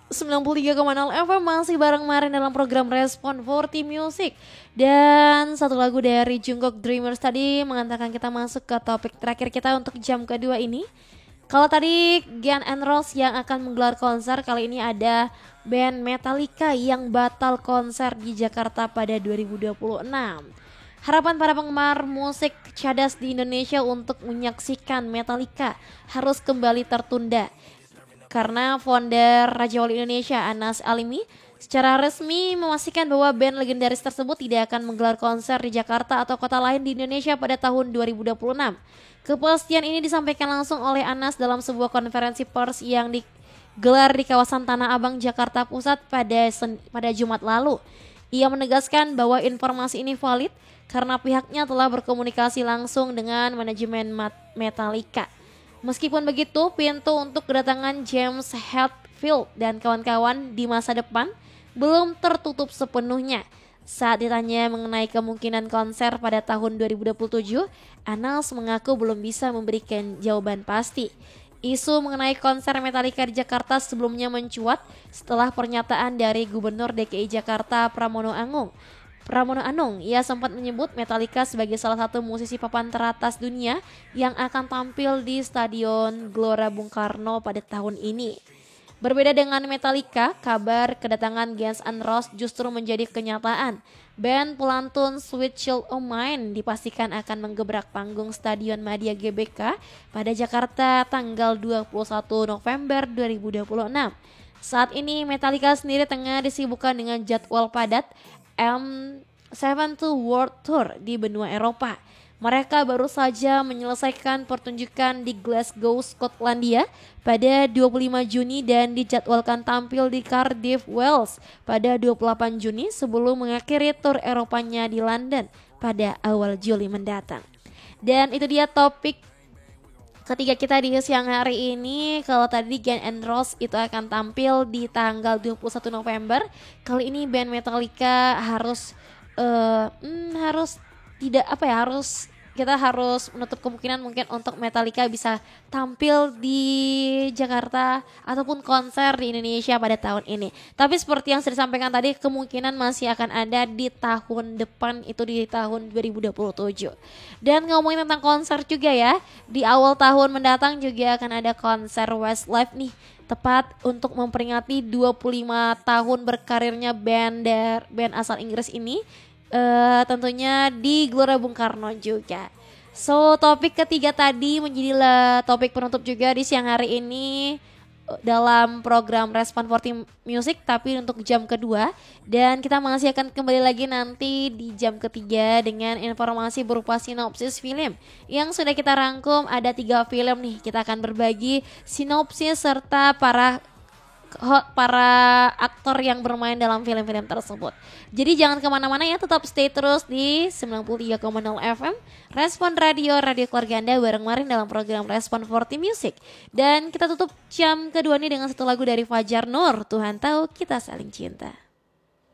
93,0 FM masih bareng Marin dalam program Respon 40 Music. Dan satu lagu dari Jungkook Dreamers tadi mengantarkan kita masuk ke topik terakhir kita untuk jam kedua ini. Kalau tadi Guns N' Roses yang akan menggelar konser, kali ini ada band Metallica yang batal konser di Jakarta pada 2026. Harapan para penggemar musik cadas di Indonesia untuk menyaksikan Metallica harus kembali tertunda karena founder Raja Wali Indonesia Anas Alimi secara resmi memastikan bahwa band legendaris tersebut tidak akan menggelar konser di Jakarta atau kota lain di Indonesia pada tahun 2026. Kepastian ini disampaikan langsung oleh Anas dalam sebuah konferensi pers yang digelar di kawasan Tanah Abang, Jakarta Pusat pada Jumat lalu. Ia menegaskan bahwa informasi ini valid karena pihaknya telah berkomunikasi langsung dengan manajemen Metallica. Meskipun begitu, pintu untuk kedatangan James Hetfield dan kawan-kawan di masa depan belum tertutup sepenuhnya. Saat ditanya mengenai kemungkinan konser pada tahun 2027, Anas mengaku belum bisa memberikan jawaban pasti. Isu mengenai konser Metallica di Jakarta sebelumnya mencuat setelah pernyataan dari Gubernur DKI Jakarta Pramono Anung. Ia sempat menyebut Metallica sebagai salah satu musisi papan teratas dunia yang akan tampil di Stadion Gelora Bung Karno pada tahun ini. Berbeda dengan Metallica, kabar kedatangan Guns N' Roses justru menjadi kenyataan. Band pelantun Sweet Child O' Mine dipastikan akan menggebrak panggung Stadion Madia GBK pada Jakarta tanggal 21 November 2026. Saat ini Metallica sendiri tengah disibukkan dengan jadwal padat M72 World Tour di benua Eropa. Mereka baru saja menyelesaikan pertunjukan di Glasgow, Skotlandia pada 25 Juni dan dijadwalkan tampil di Cardiff, Wales pada 28 Juni sebelum mengakhiri tur Eropanya di London pada awal Juli mendatang. Dan itu dia topik ketiga kita di siang hari ini. Kalau tadi Guns N' Roses itu akan tampil di tanggal 21 November. Kali ini band Metallica kita harus menutup kemungkinan mungkin untuk Metallica bisa tampil di Jakarta ataupun konser di Indonesia pada tahun ini. Tapi seperti yang sudah disampaikan tadi, kemungkinan masih akan ada di tahun depan, itu di tahun 2027. Dan ngomongin tentang konser juga ya, di awal tahun mendatang juga akan ada konser Westlife nih, tepat untuk memperingati 25 tahun berkarirnya band asal Inggris ini. Tentunya di Gelora Bung Karno juga. So topik ketiga tadi menjadilah topik penutup juga di siang hari ini dalam program Respon 40 Music, tapi untuk jam kedua. Dan kita masih akan kembali lagi nanti di jam ketiga dengan informasi berupa sinopsis film yang sudah kita rangkum. Ada 3 film nih, kita akan berbagi sinopsis serta para aktor yang bermain dalam film-film tersebut. Jadi jangan kemana-mana ya, tetap stay terus di 93,0 FM Respon Radio Keluarga Anda bareng Marin dalam program Respon 40 Music. Dan kita tutup jam kedua ini dengan satu lagu dari Fajar Nur, Tuhan Tahu Kita Saling Cinta.